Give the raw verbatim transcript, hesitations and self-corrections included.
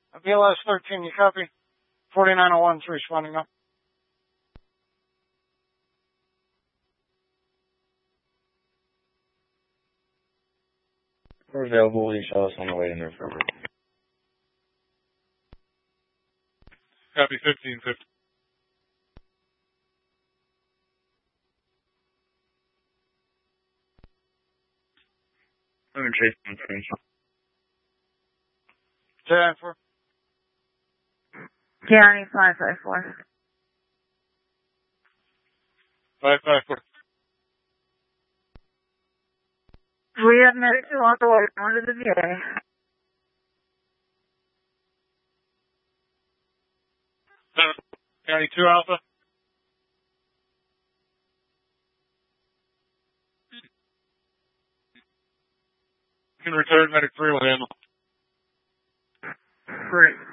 B L S thirteen, you copy? forty-nine oh one's responding now. We're available. You show us on the way in there forever. Copy fifteen fifty. I'm in Chase on screen. ten four. County five five four. five five four. We have medics who want to work under the V A. County two Alpha. You can return medic three will handle. Great.